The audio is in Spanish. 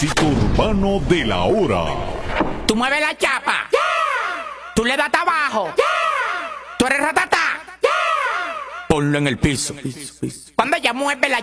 éxito urbano de la hora. Tú mueves la chapa. Tú le das abajo. Tú eres ratatá. Ponlo en el piso. Cuando ella mueve la